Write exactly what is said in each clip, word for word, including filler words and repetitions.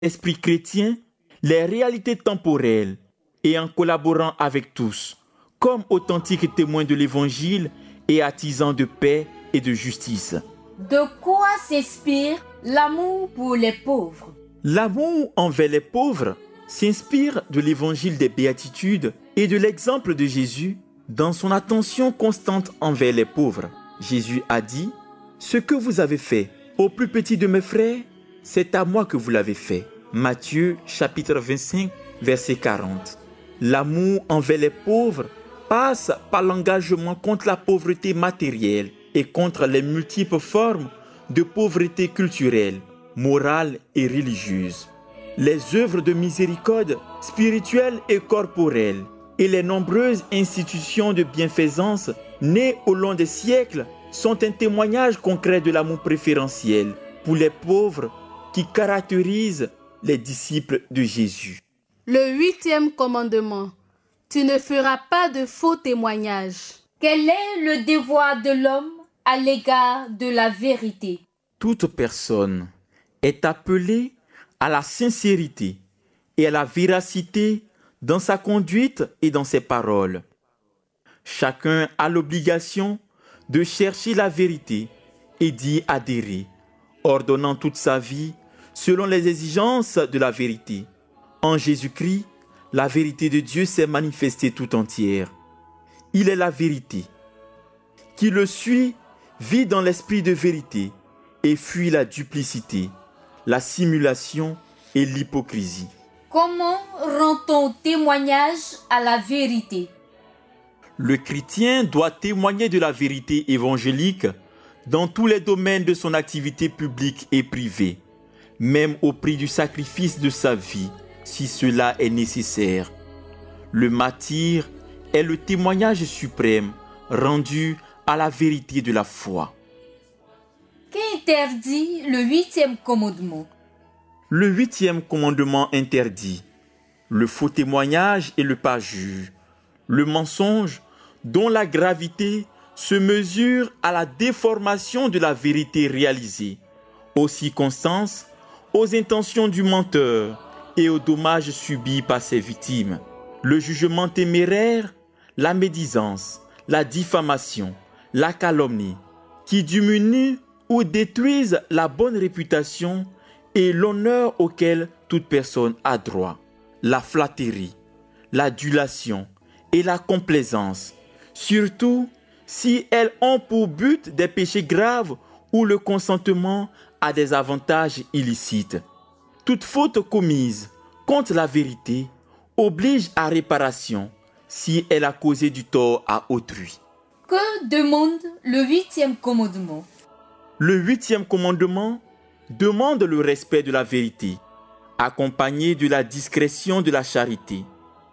esprit chrétien les réalités temporelles et en collaborant avec tous, comme authentiques témoins de l'Évangile et artisans de paix et de justice. De quoi s'inspire l'amour pour les pauvres? L'amour envers les pauvres s'inspire de l'Évangile des Béatitudes et de l'exemple de Jésus dans son attention constante envers les pauvres. Jésus a dit « Ce que vous avez fait au plus petit de mes frères, c'est à moi que vous l'avez fait. » Matthieu chapitre vingt-cinq, verset quarante. L'amour envers les pauvres passe par l'engagement contre la pauvreté matérielle et contre les multiples formes de pauvreté culturelle, morale et religieuse. Les œuvres de miséricorde spirituelle et corporelle et les nombreuses institutions de bienfaisance nées au long des siècles sont un témoignage concret de l'amour préférentiel pour les pauvres qui caractérise les disciples de Jésus. Le huitième commandement. Tu ne feras pas de faux témoignages. Quel est le devoir de l'homme à l'égard de la vérité? Toute personne est appelée à la sincérité et à la véracité dans sa conduite et dans ses paroles. Chacun a l'obligation de chercher la vérité et d'y adhérer, ordonnant toute sa vie selon les exigences de la vérité. En Jésus-Christ, la vérité de Dieu s'est manifestée tout entière. Il est la vérité. Qui le suit vit dans l'esprit de vérité et fuit la duplicité, la simulation et l'hypocrisie. Comment rend-on témoignage à la vérité? Le chrétien doit témoigner de la vérité évangélique dans tous les domaines de son activité publique et privée, même au prix du sacrifice de sa vie, si cela est nécessaire. Le martyre est le témoignage suprême rendu à la vérité de la foi. Qu'interdit le huitième commandement? Le huitième commandement interdit le faux témoignage et le parjure, le mensonge dont la gravité se mesure à la déformation de la vérité réalisée, aux circonstances, aux intentions du menteur et aux dommages subis par ses victimes. Le jugement téméraire, la médisance, la diffamation, la calomnie, qui diminuent ou détruisent la bonne réputation et l'honneur auquel toute personne a droit. La flatterie, l'adulation et la complaisance, surtout si elles ont pour but des péchés graves ou le consentement à des avantages illicites. Toute faute commise contre la vérité oblige à réparation si elle a causé du tort à autrui. Que demande le huitième commandement? Le huitième commandement demande le respect de la vérité, accompagné de la discrétion de la charité.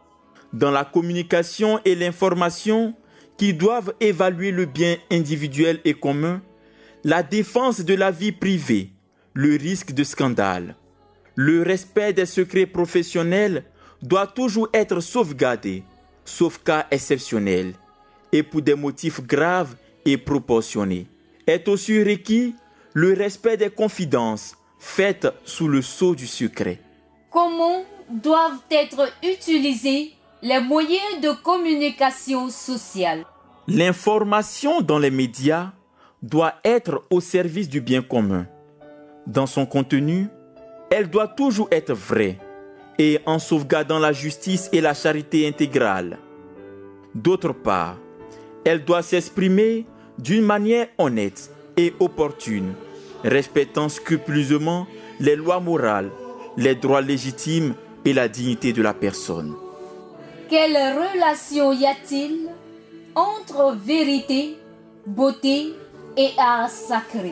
Dans la communication et l'information qui doivent évaluer le bien individuel et commun, la défense de la vie privée, le risque de scandale, le respect des secrets professionnels doit toujours être sauvegardé, sauf cas exceptionnels, et pour des motifs graves et proportionnés. Est aussi requis le respect des confidences faites sous le sceau du secret. Comment doivent être utilisés les moyens de communication sociale? L'information dans les médias doit être au service du bien commun. Dans son contenu, elle doit toujours être vraie et en sauvegardant la justice et la charité intégrale. D'autre part, elle doit s'exprimer d'une manière honnête et opportune, respectant scrupuleusement les lois morales, les droits légitimes et la dignité de la personne. Quelle relation y a-t-il entre vérité, beauté et art sacré?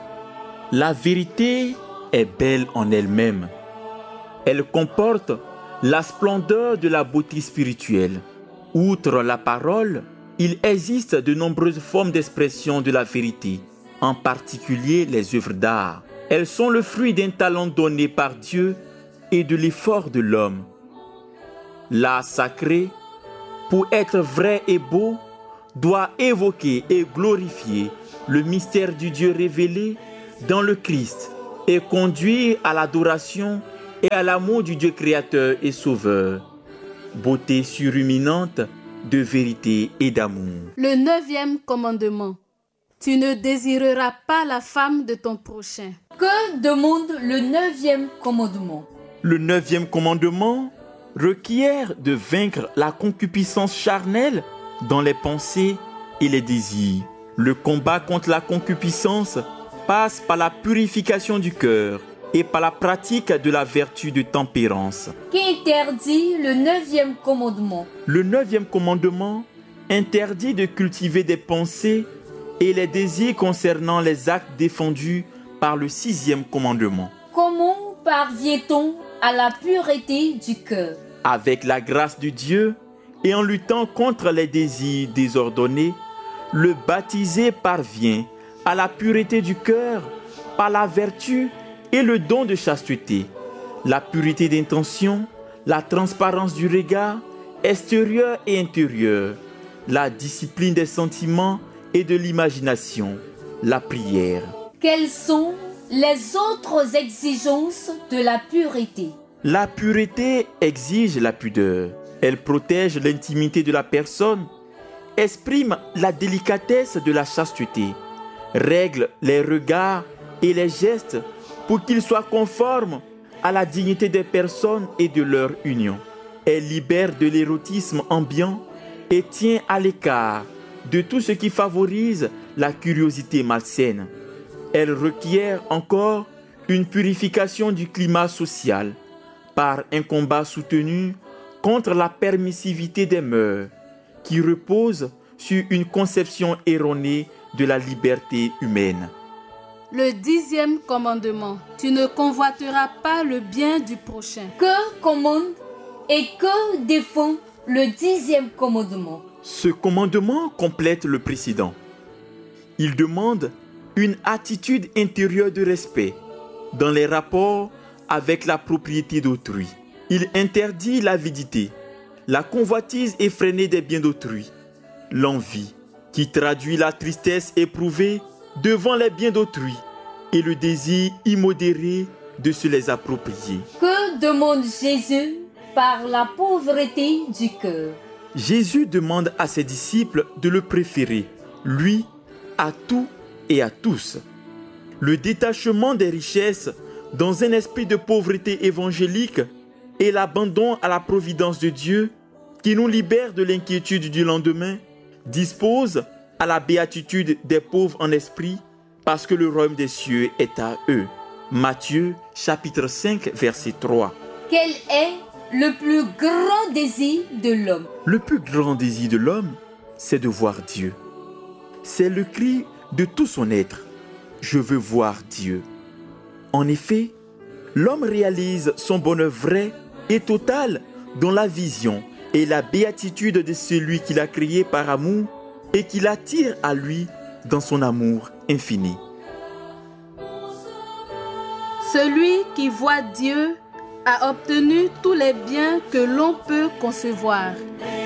La vérité est belle en elle-même. Elle comporte la splendeur de la beauté spirituelle. Outre la parole, il existe de nombreuses formes d'expression de la vérité, en particulier les œuvres d'art. Elles sont le fruit d'un talent donné par Dieu et de l'effort de l'homme. L'art sacré, pour être vrai et beau, doit évoquer et glorifier le mystère du Dieu révélé dans le Christ et conduire à l'adoration et à l'amour du Dieu créateur et sauveur, beauté surruminante de vérité et d'amour. Le neuvième commandement. Tu ne désireras pas la femme de ton prochain. Que demande le neuvième commandement? Le neuvième commandement requiert de vaincre la concupiscence charnelle dans les pensées et les désirs. Le combat contre la concupiscence passe par la purification du cœur et par la pratique de la vertu de tempérance. Qu'interdit le neuvième commandement? Le neuvième commandement interdit de cultiver des pensées et les désirs concernant les actes défendus par le sixième commandement. Comment parvient-on à la pureté du cœur? Avec la grâce de Dieu et en luttant contre les désirs désordonnés, le baptisé parvient à la pureté du cœur par la vertu et le don de chasteté, la pureté d'intention, la transparence du regard extérieur et intérieur, la discipline des sentiments et de l'imagination, la prière. Quelles sont les autres exigences de la pureté? La pureté exige la pudeur. Elle protège l'intimité de la personne, exprime la délicatesse de la chasteté, règle les regards et les gestes pour qu'ils soient conformes à la dignité des personnes et de leur union. Elle libère de l'érotisme ambiant et tient à l'écart de tout ce qui favorise la curiosité malsaine. Elle requiert encore une purification du climat social par un combat soutenu contre la permissivité des mœurs qui repose sur une conception erronée de la liberté humaine. Le dixième commandement. Tu ne convoiteras pas le bien du prochain. Que commande et que défend le dixième commandement? Ce commandement complète le précédent. Il demande une attitude intérieure de respect dans les rapports avec la propriété d'autrui. Il interdit l'avidité, la convoitise effrénée des biens d'autrui, l'envie qui traduit la tristesse éprouvée devant les biens d'autrui et le désir immodéré de se les approprier. Que demande Jésus par la pauvreté du cœur? Jésus demande à ses disciples de le préférer, lui, à tout et à tous. Le détachement des richesses dans un esprit de pauvreté évangélique et l'abandon à la providence de Dieu qui nous libère de l'inquiétude du lendemain dispose à la béatitude des pauvres en esprit parce que le royaume des cieux est à eux. Matthieu chapitre cinq verset trois. Quel est le plus grand désir de l'homme? Le plus grand désir de l'homme, c'est de voir Dieu. C'est le cri de tout son être. Je veux voir Dieu. En effet, l'homme réalise son bonheur vrai et total dans la vision et la béatitude de celui qu'il a créé par amour et qui l'attire à lui dans son amour infini. Celui qui voit Dieu a obtenu tous les biens que l'on peut concevoir.